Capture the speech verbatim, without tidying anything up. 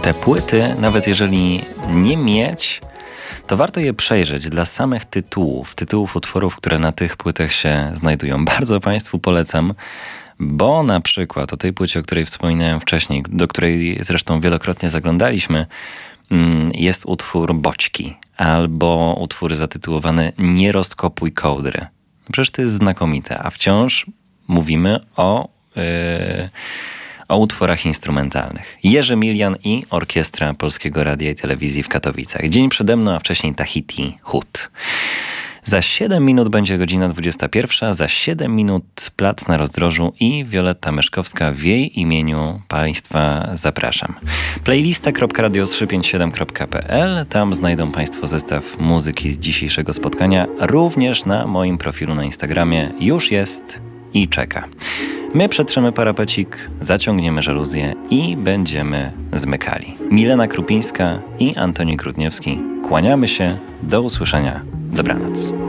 te płyty, nawet jeżeli nie mieć, to warto je przejrzeć dla samych tytułów, tytułów utworów, które na tych płytach się znajdują. Bardzo Państwu polecam, bo na przykład o tej płycie, o której wspominałem wcześniej, do której zresztą wielokrotnie zaglądaliśmy, jest utwór Boćki albo utwór zatytułowany Nie rozkopuj kołdry. Przecież to jest znakomite, a wciąż mówimy o, yy, o utworach instrumentalnych. Jerzy Milian i Orkiestra Polskiego Radia i Telewizji w Katowicach. Dzień przede mną, a wcześniej Tahiti Hut. Za siedem minut będzie godzina dwudziesta pierwsza, za siedem minut Plac na Rozdrożu i Wioletta Myszkowska w jej imieniu Państwa zapraszam. playlista kropka radio trzysta pięćdziesiąt siedem kropka p l, tam znajdą Państwo zestaw muzyki z dzisiejszego spotkania, również na moim profilu na Instagramie już jest i czeka. My przetrzemy parapecik, zaciągniemy żaluzję i będziemy zmykali. Milena Krupińska i Antoni Grudniewski, kłaniamy się, do usłyszenia, dobranoc.